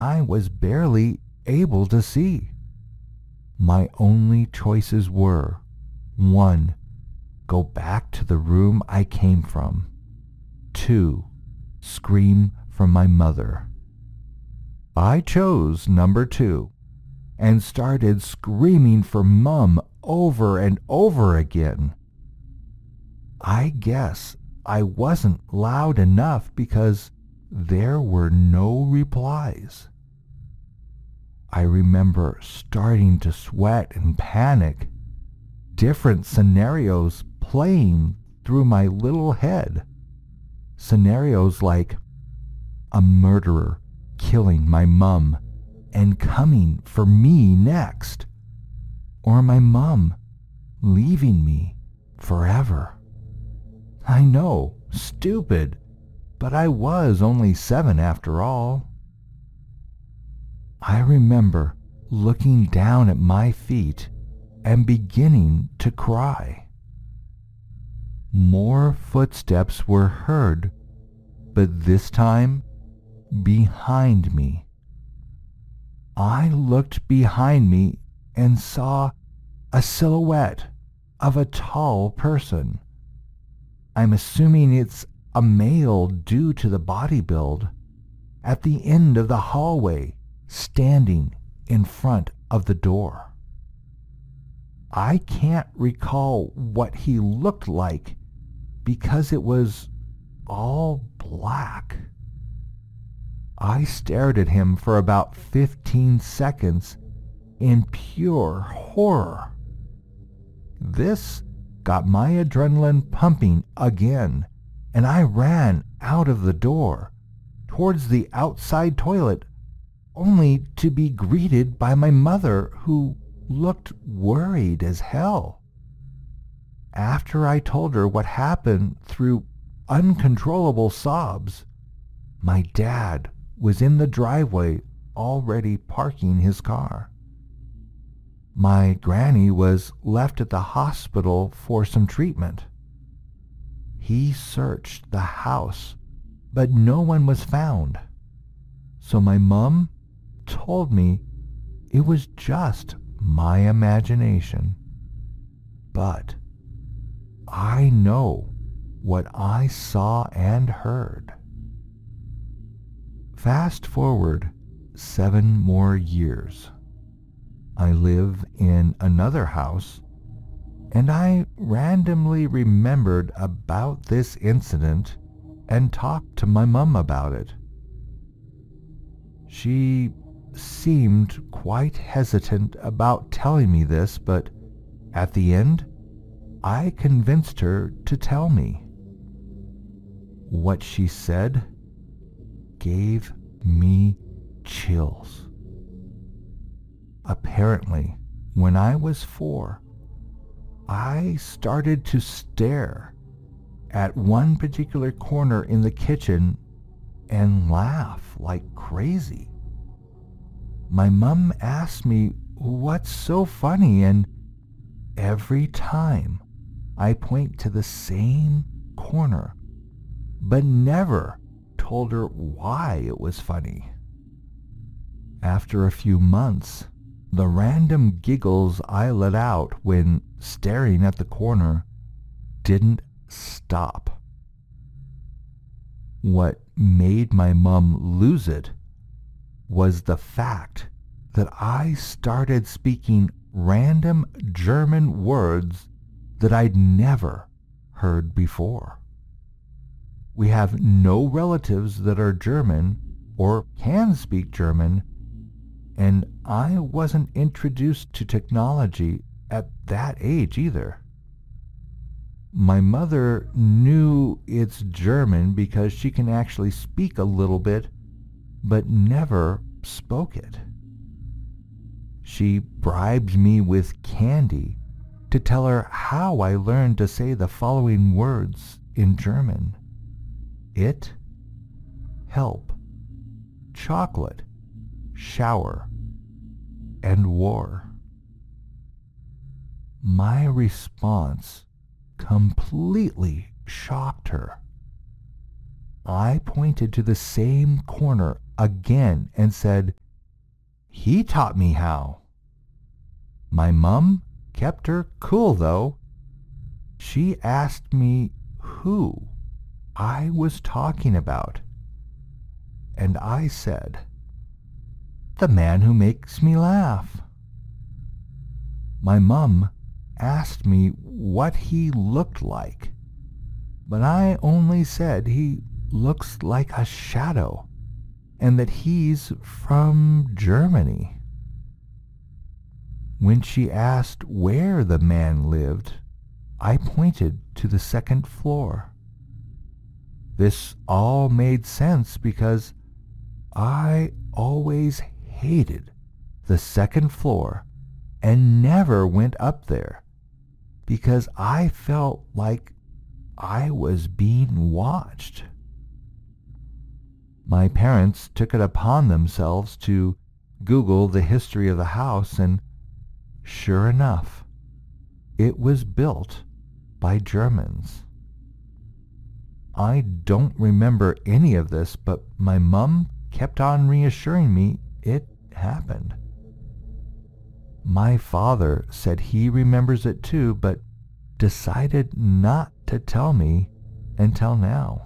I was barely able to see. My only choices were 1. Go back to the room I came from. 2. Scream for my mother. I chose number 2 and started screaming for Mum over and over again. I guess I wasn't loud enough because there were no replies. I remember starting to sweat and panic, different scenarios playing through my little head. Scenarios like a murderer killing my mum and coming for me next, or my mum leaving me forever. I know, stupid, but I was only 7 after all. I remember looking down at my feet and beginning to cry. More footsteps were heard, but this time behind me. I looked behind me and saw a silhouette of a tall person. I'm assuming it's a male due to the body build, at the end of the hallway, standing in front of the door. I can't recall what he looked like because it was all black. I stared at him for about 15 seconds in pure horror. This got my adrenaline pumping again, and I ran out of the door towards the outside toilet, only to be greeted by my mother, who looked worried as hell. After I told her what happened through uncontrollable sobs, my dad was in the driveway already parking his car. My granny was left at the hospital for some treatment. He searched the house, but no one was found. So my mum told me it was just my imagination. But I know what I saw and heard. Fast forward 7 more years. I live in another house, and I randomly remembered about this incident and talked to my mum about it. She seemed quite hesitant about telling me this, but at the end, I convinced her to tell me. What she said gave me chills. Apparently, when I was 4, I started to stare at one particular corner in the kitchen and laugh like crazy. My mum asked me what's so funny, and every time I point to the same corner, but never told her why it was funny. After a few months, the random giggles I let out when staring at the corner didn't stop. What made my mum lose it was the fact that I started speaking random German words that I'd never heard before. We have no relatives that are German or can speak German, and I wasn't introduced to technology at that age either. My mother knew it's German because she can actually speak a little bit, but never spoke it. She bribed me with candy to tell her how I learned to say the following words in German: it, help, chocolate, shower, and war. My response completely shocked her. I pointed to the same corner again and said, "He taught me how." My mum kept her cool, though. She asked me who I was talking about, and I said, "The man who makes me laugh." My mum asked me what he looked like, but I only said he looks like a shadow and that he's from Germany. When she asked where the man lived, I pointed to the second floor. This all made sense because I always hated the second floor and never went up there because I felt like I was being watched. My parents took it upon themselves to Google the history of the house, and sure enough, it was built by Germans. I don't remember any of this, but my mum kept on reassuring me it happened. My father said he remembers it too, but decided not to tell me until now.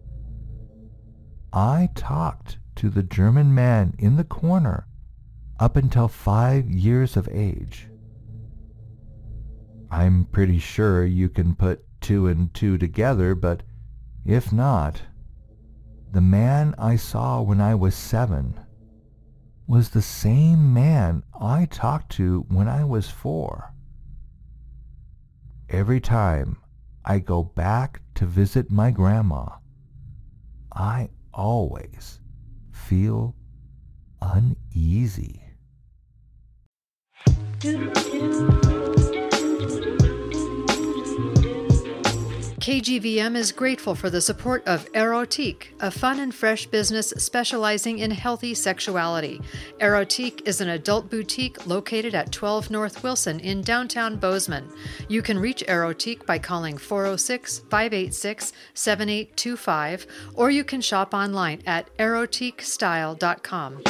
I talked to the German man in the corner up until 5 years of age. I'm pretty sure you can put 2 and 2 together, but if not, the man I saw when I was 7 was the same man I talked to when I was 4. Every time I go back to visit my grandma, I always feel uneasy. KGVM is grateful for the support of Erotique, a fun and fresh business specializing in healthy sexuality. Erotique is an adult boutique located at 12 North Wilson in downtown Bozeman. You can reach Erotique by calling 406-586-7825, or you can shop online at erotiquestyle.com.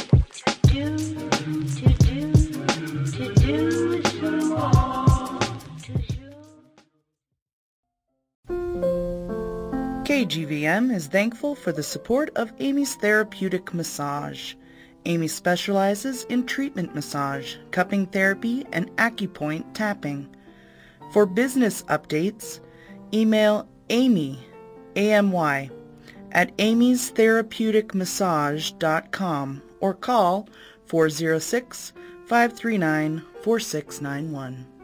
KGVM is thankful for the support of Amy's Therapeutic Massage. Amy specializes in treatment massage, cupping therapy, and acupoint tapping. For business updates, email Amy, AMY, at amystherapeuticmassage.com or call 406-539-4691.